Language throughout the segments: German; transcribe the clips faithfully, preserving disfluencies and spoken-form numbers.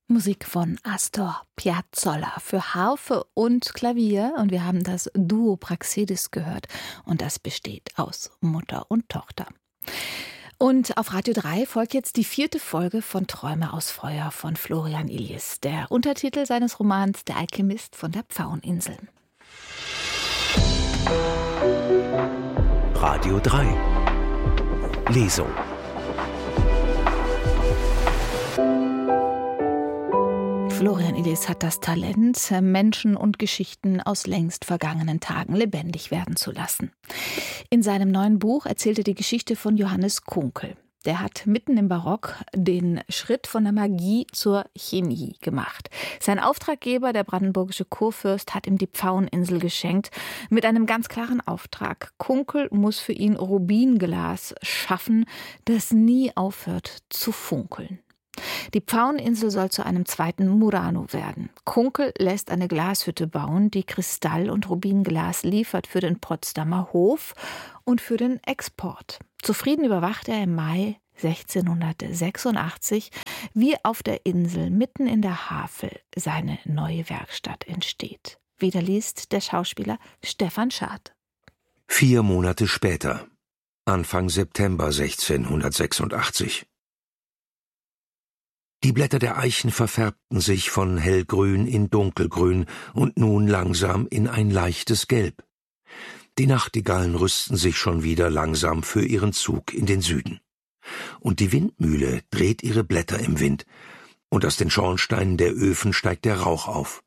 Musik von Astor Piazzolla für Harfe und Klavier. Und wir haben das Duo Praxedis gehört. Und das besteht aus Mutter und Tochter. Und auf Radio drei folgt jetzt die vierte Folge von Träume aus Feuer von Florian Illies. Der Untertitel seines Romans Der Alchemist von der Pfaueninsel. Radio drei Lesung. Florian Illies hat das Talent, Menschen und Geschichten aus längst vergangenen Tagen lebendig werden zu lassen. In seinem neuen Buch erzählt er die Geschichte von Johannes Kunkel. Der hat mitten im Barock den Schritt von der Magie zur Chemie gemacht. Sein Auftraggeber, der brandenburgische Kurfürst, hat ihm die Pfaueninsel geschenkt mit einem ganz klaren Auftrag. Kunkel muss für ihn Rubinglas schaffen, das nie aufhört zu funkeln. Die Pfaueninsel soll zu einem zweiten Murano werden. Kunkel lässt eine Glashütte bauen, die Kristall- und Rubinglas liefert für den Potsdamer Hof und für den Export. Zufrieden überwacht er im Mai sechzehnhundertsechsundachtzig, wie auf der Insel mitten in der Havel seine neue Werkstatt entsteht. Wieder liest der Schauspieler Stefan Schad. Vier Monate später, Anfang September sechzehnhundertsechsundachtzig. Die Blätter der Eichen verfärbten sich von hellgrün in dunkelgrün und nun langsam in ein leichtes Gelb. Die Nachtigallen rüsten sich schon wieder langsam für ihren Zug in den Süden. Und die Windmühle dreht ihre Blätter im Wind, und aus den Schornsteinen der Öfen steigt der Rauch auf.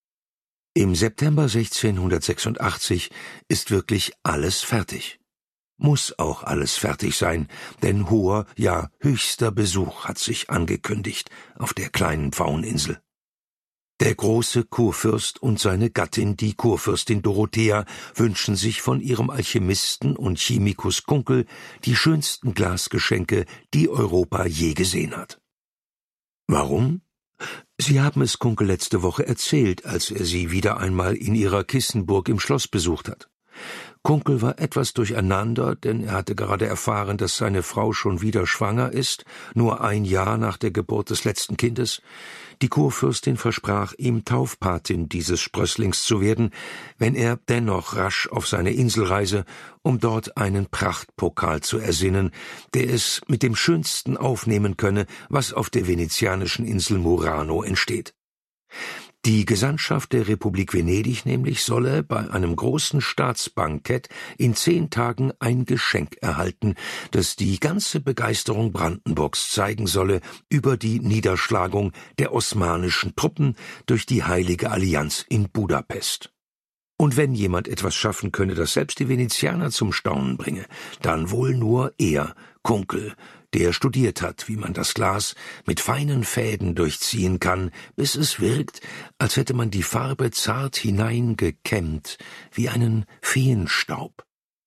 Im September sechzehnhundertsechsundachtzig ist wirklich alles fertig. Muss auch alles fertig sein, denn hoher, ja höchster Besuch hat sich angekündigt auf der kleinen Pfaueninsel. Der große Kurfürst und seine Gattin, die Kurfürstin Dorothea, wünschen sich von ihrem Alchemisten und Chemikus Kunkel die schönsten Glasgeschenke, die Europa je gesehen hat. Warum? Sie haben es Kunkel letzte Woche erzählt, als er sie wieder einmal in ihrer Kissenburg im Schloss besucht hat. Kunkel war etwas durcheinander, denn er hatte gerade erfahren, dass seine Frau schon wieder schwanger ist, nur ein Jahr nach der Geburt des letzten Kindes. Die Kurfürstin versprach ihm, Taufpatin dieses Sprösslings zu werden, wenn er dennoch rasch auf seine Insel reise, um dort einen Prachtpokal zu ersinnen, der es mit dem Schönsten aufnehmen könne, was auf der venezianischen Insel Murano entsteht. Die Gesandtschaft der Republik Venedig nämlich solle bei einem großen Staatsbankett in zehn Tagen ein Geschenk erhalten, das die ganze Begeisterung Brandenburgs zeigen solle über die Niederschlagung der osmanischen Truppen durch die Heilige Allianz in Budapest. Und wenn jemand etwas schaffen könne, das selbst die Venezianer zum Staunen bringe, dann wohl nur er, Kunkel, der studiert hat, wie man das Glas mit feinen Fäden durchziehen kann, bis es wirkt, als hätte man die Farbe zart hineingekämmt, wie einen Feenstaub.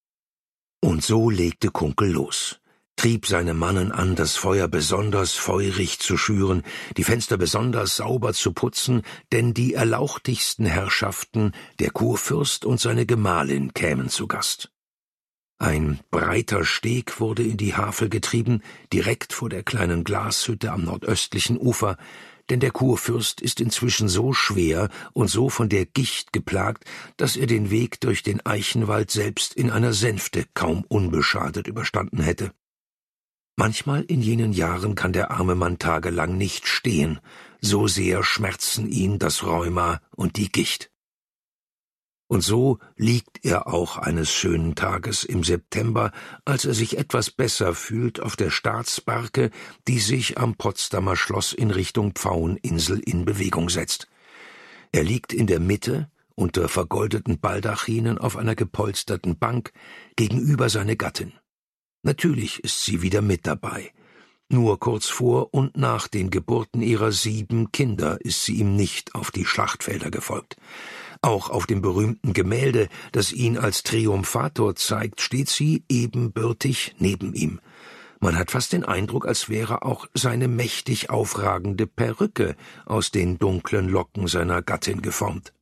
Und so legte Kunkel los, trieb seine Mannen an, das Feuer besonders feurig zu schüren, die Fenster besonders sauber zu putzen, denn die erlauchtigsten Herrschaften, der Kurfürst und seine Gemahlin, kämen zu Gast. Ein breiter Steg wurde in die Havel getrieben, direkt vor der kleinen Glashütte am nordöstlichen Ufer, denn der Kurfürst ist inzwischen so schwer und so von der Gicht geplagt, dass er den Weg durch den Eichenwald selbst in einer Sänfte kaum unbeschadet überstanden hätte. Manchmal in jenen Jahren kann der arme Mann tagelang nicht stehen, so sehr schmerzen ihn das Rheuma und die Gicht. Und so liegt er auch eines schönen Tages im September, als er sich etwas besser fühlt, auf der Staatsbarke, die sich am Potsdamer Schloss in Richtung Pfaueninsel in Bewegung setzt. Er liegt in der Mitte, unter vergoldeten Baldachinen auf einer gepolsterten Bank, gegenüber seine Gattin. Natürlich ist sie wieder mit dabei. Nur kurz vor und nach den Geburten ihrer sieben Kinder ist sie ihm nicht auf die Schlachtfelder gefolgt. Auch auf dem berühmten Gemälde, das ihn als Triumphator zeigt, steht sie ebenbürtig neben ihm. Man hat fast den Eindruck, als wäre auch seine mächtig aufragende Perücke aus den dunklen Locken seiner Gattin geformt.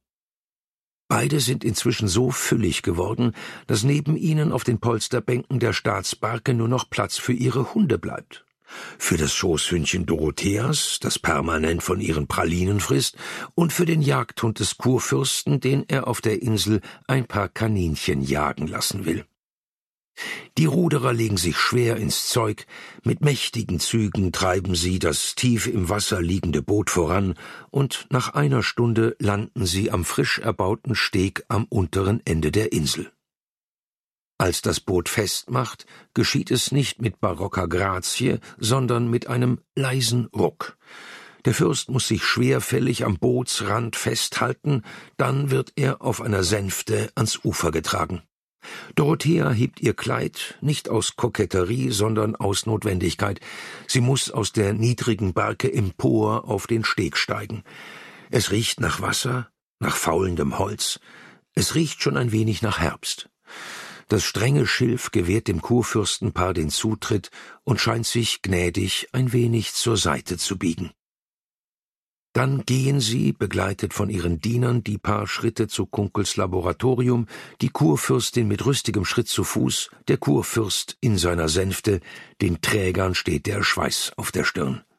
Beide sind inzwischen so füllig geworden, dass neben ihnen auf den Polsterbänken der Staatsbarke nur noch Platz für ihre Hunde bleibt. Für das Schoßhündchen Dorotheas, das permanent von ihren Pralinen frisst, und für den Jagdhund des Kurfürsten, den er auf der Insel ein paar Kaninchen jagen lassen will. Die Ruderer legen sich schwer ins Zeug, mit mächtigen Zügen treiben sie das tief im Wasser liegende Boot voran, und nach einer Stunde landen sie am frisch erbauten Steg am unteren Ende der Insel. Als das Boot festmacht, geschieht es nicht mit barocker Grazie, sondern mit einem leisen Ruck. Der Fürst muss sich schwerfällig am Bootsrand festhalten, dann wird er auf einer Sänfte ans Ufer getragen. Dorothea hebt ihr Kleid, nicht aus Koketterie, sondern aus Notwendigkeit. Sie muss aus der niedrigen Barke empor auf den Steg steigen. Es riecht nach Wasser, nach faulendem Holz. Es riecht schon ein wenig nach Herbst. Das strenge Schilf gewährt dem Kurfürstenpaar den Zutritt und scheint sich gnädig ein wenig zur Seite zu biegen. Dann gehen sie, begleitet von ihren Dienern, die paar Schritte zu Kunkels Laboratorium, die Kurfürstin mit rüstigem Schritt zu Fuß, der Kurfürst in seiner Sänfte, den Trägern steht der Schweiß auf der Stirn.